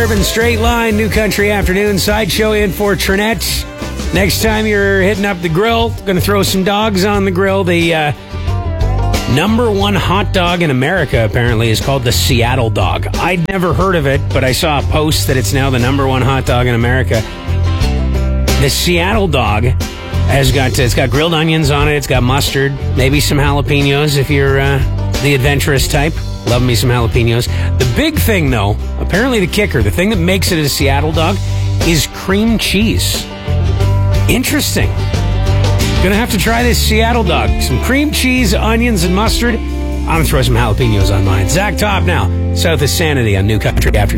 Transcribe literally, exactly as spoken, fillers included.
Urban Straight Line, New Country Afternoon, Sideshow in for Trinette. Next time you're hitting up the grill, going to throw some dogs on the grill. The uh, number one hot dog in America, apparently, is called the Seattle dog. I'd never heard of it, but I saw a post that it's now the number one hot dog in America. The Seattle dog has got, it's got grilled onions on it, it's got mustard, maybe some jalapenos if you're uh, the adventurous type. Love me some jalapenos. The big thing, though, apparently the kicker, the thing that makes it a Seattle dog, is cream cheese. Interesting. Gonna have to try this Seattle dog. Some cream cheese, onions, and mustard. I'm gonna throw some jalapenos on mine. Zach Top now, South of Sanity on New Country Afternoon.